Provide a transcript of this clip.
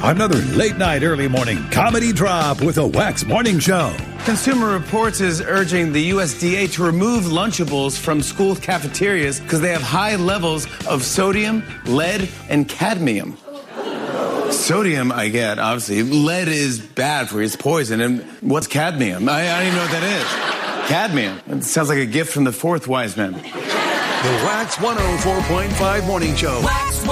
Another late night, early morning comedy drop with a Wax Morning Show. Consumer Reports is urging the USDA to remove Lunchables from school cafeterias because they have high levels of sodium, lead, and cadmium. Sodium, I get, obviously. Lead is bad for you. It's poison. And what's cadmium? I don't even know what that is. Cadmium. It sounds like a gift from the fourth wise man. The Wax 104.5 Morning Show.